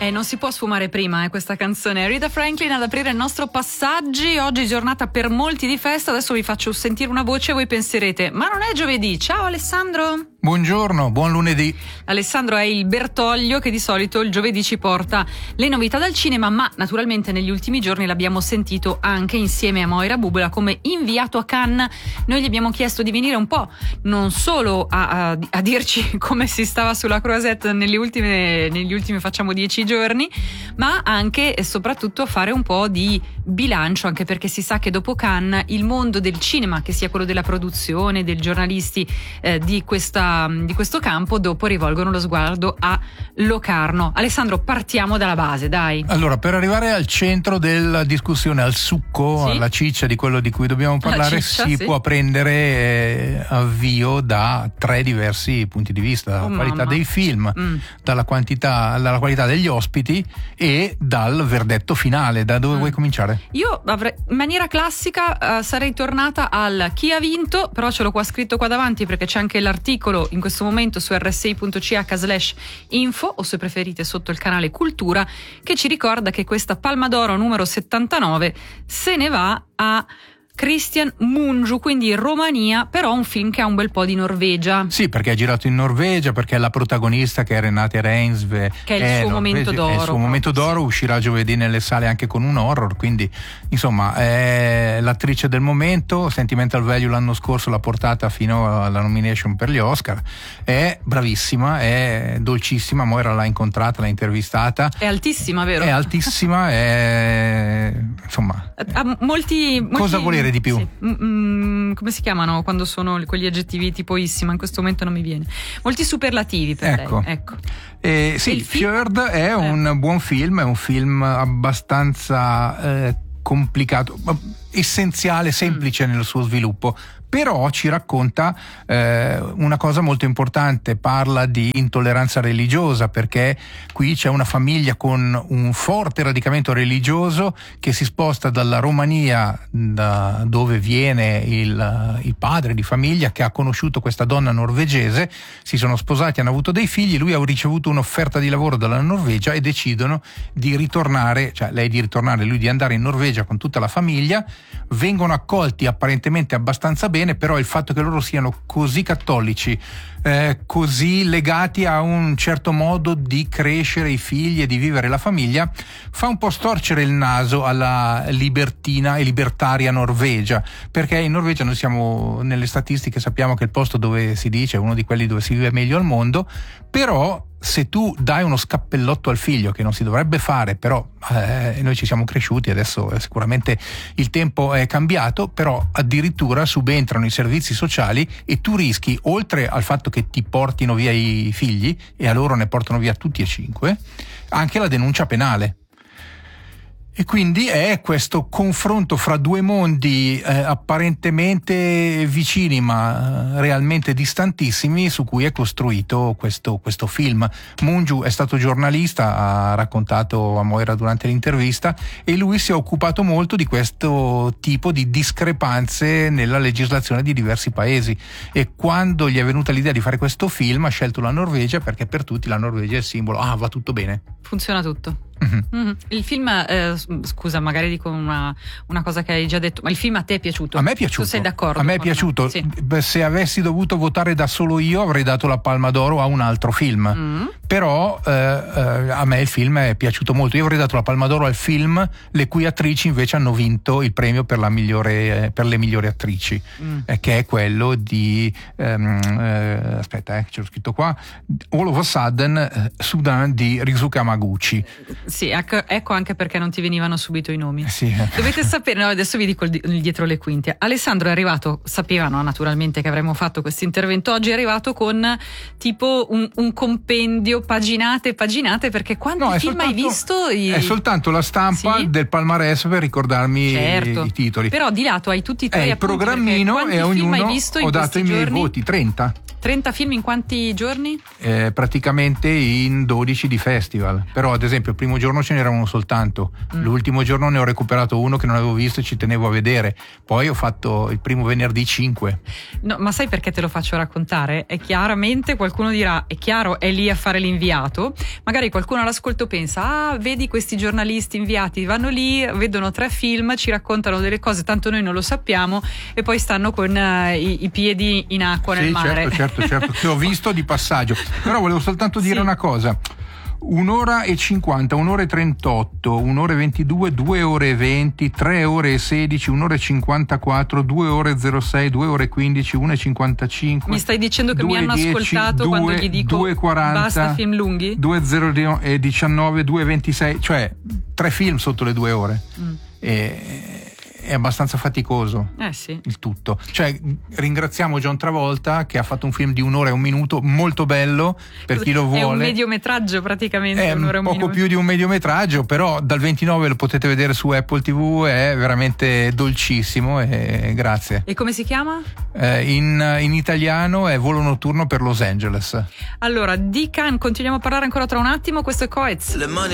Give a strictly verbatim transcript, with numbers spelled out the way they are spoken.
Eh, non si può sfumare prima, eh, questa canzone. Aretha Franklin ad aprire il nostro Passaggi. Oggi è giornata per molti di festa. Adesso vi faccio sentire una voce e voi penserete: ma non è giovedì? Ciao Alessandro. Buongiorno, buon lunedì. Alessandro è il Bertoglio che di solito il giovedì ci porta le novità dal cinema, ma naturalmente negli ultimi giorni l'abbiamo sentito anche insieme a Moira Bubola come inviato a Cannes. Noi gli abbiamo chiesto di venire un po' non solo a, a, a dirci come si stava sulla Croisette negli ultimi, negli ultimi facciamo dieci giorni, ma anche e soprattutto a fare un po' di bilancio, anche perché si sa che dopo Cannes il mondo del cinema, che sia quello della produzione, dei giornalisti eh, di questa di questo campo, dopo rivolgono lo sguardo a Locarno. Alessandro, partiamo dalla base, dai. Allora, per arrivare al centro della discussione, al succo, sì. alla ciccia di quello di cui dobbiamo parlare, ciccia, si sì. può prendere eh, avvio da tre diversi punti di vista: dalla oh, qualità mamma. dei film, mm. dalla quantità, dalla qualità degli ospiti e dal verdetto finale. Da dove mm. vuoi cominciare? Io avrei, in maniera classica uh, sarei tornata al chi ha vinto, però ce l'ho qua scritto qua davanti perché c'è anche l'articolo in questo momento su erre sei punto ci acca slash info, o se preferite sotto il canale Cultura, che ci ricorda che questa Palma d'Oro numero settantanove se ne va a Christian Mungiu, quindi in Romania, però un film che ha un bel po' di Norvegia. Sì, perché è girato in Norvegia, perché la protagonista, che è Renate Reinsve, che è il è suo momento d'oro. È il suo momento d'oro, sì. Uscirà giovedì nelle sale anche con un horror, quindi insomma è l'attrice del momento. Sentimental Value l'anno scorso l'ha portata fino alla nomination per gli Oscar. È bravissima, è dolcissima. Moira l'ha incontrata, l'ha intervistata. È altissima, vero? È altissima, è insomma. Ha molti, molti... Cosa volere di più? Sì. Mm, come si chiamano quando sono quegli aggettivi tipoissima? In questo momento non mi viene. Molti superlativi per ecco. lei. Ecco. Eh, sì, Fjord è eh. un buon film, è un film abbastanza eh, complicato, essenziale, semplice mm. nel suo sviluppo. Però ci racconta eh, una cosa molto importante, parla di intolleranza religiosa, perché qui c'è una famiglia con un forte radicamento religioso che si sposta dalla Romania, da dove viene il, il padre di famiglia, che ha conosciuto questa donna norvegese, si sono sposati, hanno avuto dei figli, lui ha ricevuto un'offerta di lavoro dalla Norvegia e decidono di ritornare, cioè lei di ritornare, lui di andare in Norvegia con tutta la famiglia. Vengono accolti apparentemente abbastanza bene, però il fatto che loro siano così cattolici, eh, così legati a un certo modo di crescere i figli e di vivere la famiglia, fa un po' storcere il naso alla libertina e libertaria Norvegia, perché in Norvegia noi siamo, nelle statistiche sappiamo che il posto dove si dice è uno di quelli dove si vive meglio al mondo, però se tu dai uno scappellotto al figlio, che non si dovrebbe fare, però eh, noi ci siamo cresciuti, adesso eh, sicuramente il tempo è cambiato, però addirittura subentrano i servizi sociali e tu rischi, oltre al fatto che ti portino via i figli, e a loro ne portano via tutti e cinque, anche la denuncia penale. E quindi è questo confronto fra due mondi eh, apparentemente vicini ma realmente distantissimi, su cui è costruito questo, questo film. Mungiu è stato giornalista, ha raccontato a Moira durante l'intervista, e lui si è occupato molto di questo tipo di discrepanze nella legislazione di diversi paesi, e quando gli è venuta l'idea di fare questo film ha scelto la Norvegia, perché per tutti la Norvegia è il simbolo, ah, va tutto bene. Funziona tutto. Mm-hmm. Mm-hmm. Il film, eh, scusa, magari dico una, una cosa che hai già detto, ma il film a te è piaciuto? A me è piaciuto. Tu sei d'accordo? A me è piaciuto. Sì. Se avessi dovuto votare da solo io avrei dato la Palma d'Oro a un altro film. Mm. Però eh, eh, a me il film è piaciuto molto. Io avrei dato la Palma d'Oro al film le cui attrici invece hanno vinto il premio per la migliore, eh, per le migliori attrici, mm. eh, che è quello di ehm, eh, aspetta, eh, ce l'ho scritto qua, All of a Sudden, eh, Sudan di Rizuka Hamaguchi. Sì, ecco, ecco anche perché non ti venivano subito i nomi. Sì. Dovete sapere, no, adesso vi dico il, il dietro le quinte. Alessandro è arrivato, sapevano naturalmente che avremmo fatto questo intervento oggi, è arrivato con tipo un, un compendio, paginate e paginate, perché quanti no, film soltanto, hai visto? I... È soltanto la stampa sì? del palmarès per ricordarmi certo. i, i titoli. Però di lato hai tutti i tuoi appunti, programmino, e ognuno hai visto ho dato i miei giorni? Voti, trenta. trenta film in quanti giorni? Eh, praticamente in dodici di festival, però ad esempio il primo giorno ce n'era uno soltanto, mm. l'ultimo giorno ne ho recuperato uno che non avevo visto e ci tenevo a vedere, poi ho fatto il primo venerdì cinque. No, ma sai perché te lo faccio raccontare? È chiaramente, qualcuno dirà, è chiaro, è lì a fare l'inviato, magari qualcuno all'ascolto pensa, ah, vedi questi giornalisti inviati, vanno lì, vedono tre film, ci raccontano delle cose, tanto noi non lo sappiamo, e poi stanno con uh, i, i piedi in acqua nel sì, mare. Certo, certo, certo, che ho visto di passaggio, però volevo soltanto dire sì. una cosa. Un'ora e cinquanta, un'ora e trentotto, un'ora e ventidue, due ore e venti, tre ore e sedici, un'ora e cinquantaquattro, due ore e zero sei, due ore e quindici, una e cinquantacinque. Mi stai dicendo che mi hanno ascoltato due, quando gli dico due e quaranta, basta film lunghi? due e zero e diciannove, due e ventisei, cioè tre film sotto le due ore. Mm. E è abbastanza faticoso eh sì. il tutto, cioè ringraziamo John Travolta che ha fatto un film di un'ora e un minuto molto bello per chi lo vuole, è un mediometraggio praticamente, è un'ora un e un poco minuto. più di un mediometraggio, però dal ventinove lo potete vedere su Apple tivù, è veramente dolcissimo e grazie. E come si chiama? Eh, in, in italiano è Volo notturno per Los Angeles. Allora di Cannes continuiamo a parlare ancora tra un attimo, questo è Coez. Le mani